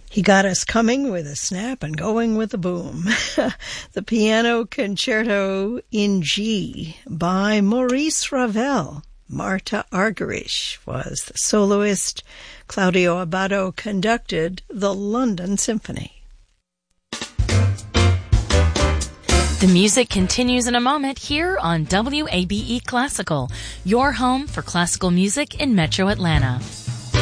He got us coming with a snap and going with a boom. The Piano Concerto in G by Maurice Ravel. Marta Argerich was the soloist. Claudio Abbado conducted the London Symphony. The music continues in a moment here on WABE Classical, your home for classical music in Metro Atlanta.